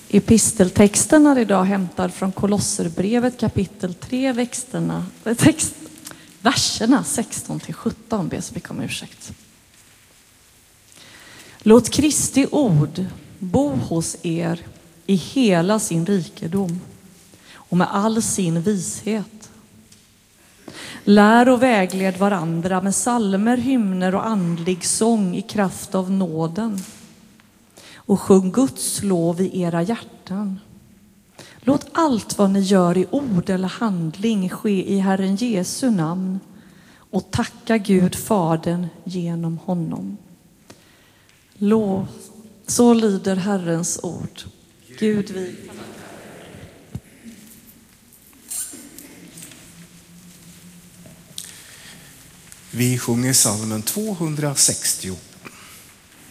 Episteltexten är idag hämtad från Kolosserbrevet kapitel 3, verserna 16-17. Ber så mycket om ursäkt. Låt Kristi ord bo hos er i hela sin rikedom och med all sin vishet. Lär och vägled varandra med psalmer, hymner och andlig sång i kraft av nåden. Och sjung Guds lov i era hjärtan. Låt allt vad ni gör i ord eller handling ske i Herren Jesu namn. Och tacka Gud Fadern genom honom. Lov, så lyder Herrens ord. Gud vi. Vi sjunger psalmen 260.